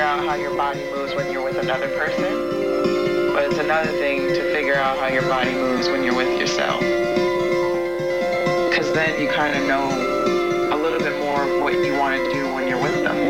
out how your body moves when you're with another person, but it's another thing to figure out how your body moves when you're with yourself. Because then you kind of know a little bit more of what you want to do